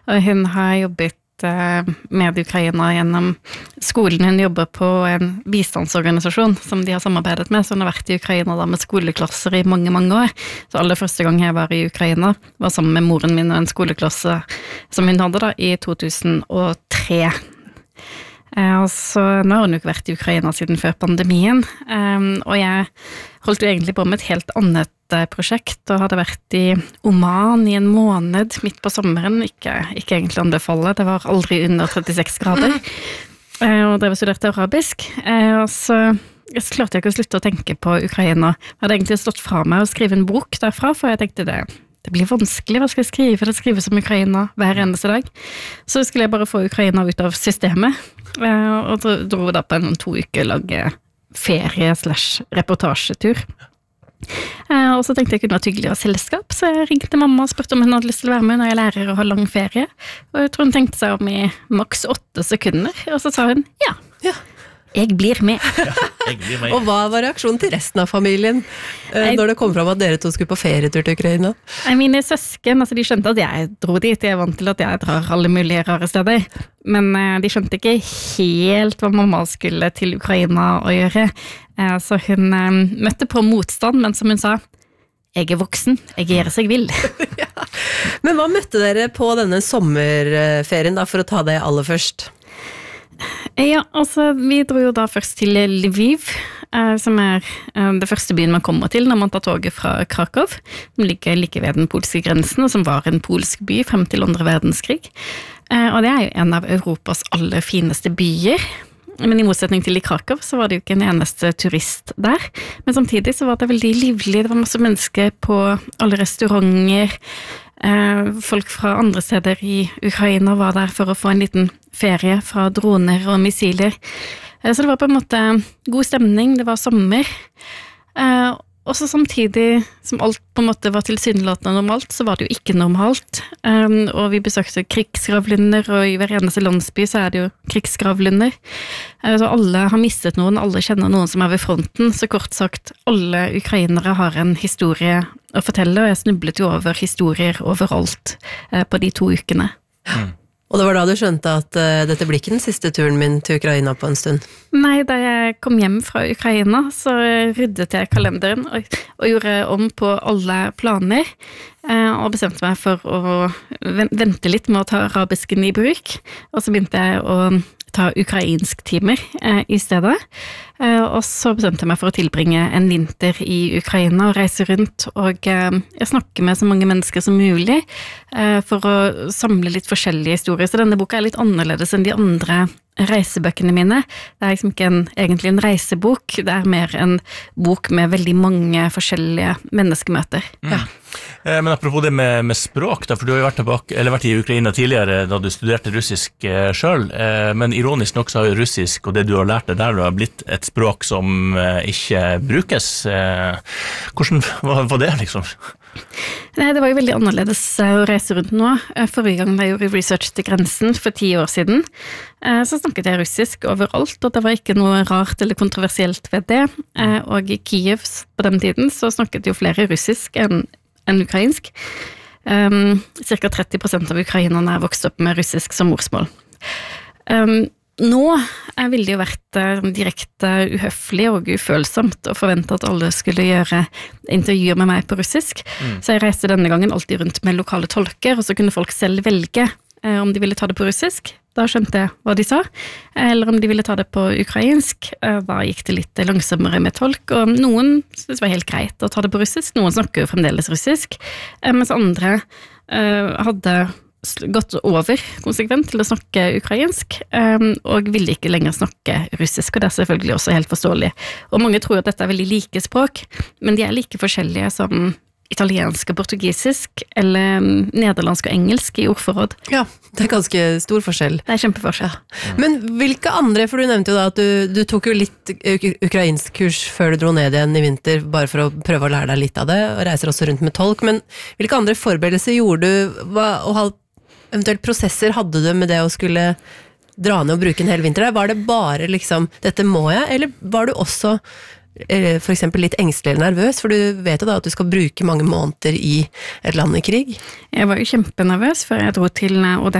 og hun har jobbet med Ukraina gjennom skolen. Hun jobber på en bistandsorganisasjon som de har samarbeidet med, så hun har vært i Ukraina da med skoleklasser i mange, mange år. Så aller første gang jeg var i Ukraina var sammen med moren min og en skoleklasse som hun hadde da i 2003. Så nå har hun jo ikke vært i Ukraina siden før pandemien, og jeg holdt jo egentlig på med et helt annet prosjekt og hadde vært i Oman i en måned midt på sommeren, ikke egentlig anbefale, det var aldri under 36 grader, og drev og studerte arabisk, og så klarte jeg ikke å slutte å tenke på Ukraina. Jeg hadde egentlig stått fra meg å skrive en bok derfra, for jeg tenkte det blir vanskelig, hva skal jeg skrive? Det skrives om Ukraina hver eneste dag. Så skulle jeg bare få Ukraina ut av systemet, og dro da på en 2 uker lang ferie/reportasjetur. Og så tenkte jeg kunne være hyggelig å ha selskap, så jeg ringte mamma og spurte om hun hadde lyst til å være med når jeg lærer å ha lang ferie. Og jeg tror hun tenkte seg om i maks 8 sekunder, og så sa hun ja. Jeg blir med. Og hva var reaksjonen til resten av familien når det kom fram at dere to skulle på ferietur til Ukraina? Mine søsken, altså de skjønte at jeg dro dit, jeg er vant til at jeg drar alle mulige rare steder, men de skjønte ikke helt hva mamma skulle til Ukraina å gjøre, så hun møtte på motstand, men som hun sa, jeg er voksen, jeg gjør seg vill. Men hva møtte dere på denne sommerferien da, for å ta det aller først? Ja, altså vi dro jo da først til Lviv, som det første byen man kommer til når man tar toget fra Krakow, som ligger like ved den polske grensen, og som var en polsk by frem til andre verdenskrig. Og det jo en av Europas aller fineste byer, men i motsetning til i Krakow så var det jo ikke en eneste turist der, men samtidig så var det veldig livlig, det var masse mennesker på alle restauranter, folk fra andre steder i Ukraina var der for å få en liten ferie fra droner og missiler. Så det var på en måte god stemning, det var sommer. Og så samtidig som alt på en måte var tilsynelatende normalt, så var det jo ikke normalt. Og vi besøkte krigsgravlunder, og i hver eneste landsby så det jo krigsgravlunder. Så alle har mistet noen, alle kjenner noen som ved fronten, så kort sagt, alle ukrainere har en historie å fortelle, og jeg snublet jo over historier overalt på de 2 ukene. Og det var da du skjønte at dette blir ikke den siste turen min til Ukraina på en stund? Nei, da jeg kom hjem fra Ukraina, så ryddet jeg kalenderen og gjorde om på alle planer, og bestemte meg for å vente litt med å ta arabisken i bruk, og så begynte jeg å ta ukrainsk timer i stedet, og så bestemte jeg meg for å tilbringe en vinter i Ukraina og reise rundt, og jeg snakker med så mange mennesker som mulig for å samle litt forskjellige historier, så denne boka litt annerledes enn de andre reisebøkene mine. Det liksom ikke egentlig en reisebok, det mer en bok med veldig mange forskjellige menneskemøter. Ja. Men apropos det med språk da, for du har jo vært i Ukraina tidligere da du studerte russisk selv, men ironisk nok så har jo russisk og det du har lært deg der har blitt et språk som ikke brukes. Hvordan var det liksom? Nei, det var jo veldig annerledes å reise rundt nå. Forrige gang jeg gjorde research til grensen for 10 år siden, så snakket jeg russisk overalt, og det var ikke noe rart eller kontroversielt ved det. Og i Kiev på den tiden så snakket jo flere russisk enn ukrainsk. Cirka 30% av ukrainerne vokst opp med russisk som morsmål. Nå ville det jo vært direkte uhøflig og ufølsomt å forvente at alle skulle gjøre intervjuer med meg på russisk. Så jeg reiste denne gangen alltid rundt med lokale tolker, og så kunne folk selv velge om de ville ta det på russisk. Da skjønte jeg hva de sa. Eller om de ville ta det på ukrainsk. Da gikk det litt langsommere med tolk, og noen synes det var helt greit å ta det på russisk. Noen snakker jo fremdeles russisk, mens andre hadde gått over konsekvent til å snakke ukrainsk, og ville ikke lenger snakke russisk, og det selvfølgelig også helt forståelig. Og mange tror at dette veldig like språk, men de like forskjellige som italiensk og portugisisk, eller nederlandsk og engelsk i ordforråd. Ja, det ganske stor forskjell. Det kjempeforskjell. Ja. Men hvilke andre, for du nevnte jo da at du tok jo litt ukrainsk kurs før du dro ned igjen i vinter, bare for å prøve å lære deg litt av det, og reiser også rundt med tolk, men hvilke andre forberedelser gjorde du, og eventuelt prosesser hadde du med det å skulle dra ned og bruke en hel vinter der? Var det bare liksom, dette må jeg, eller var du også for eksempel litt engstelig eller nervøs, for du vet jo da at du skal bruke mange måneder i et land i krig? Jeg var jo kjempenervøs før jeg dro til Odessa,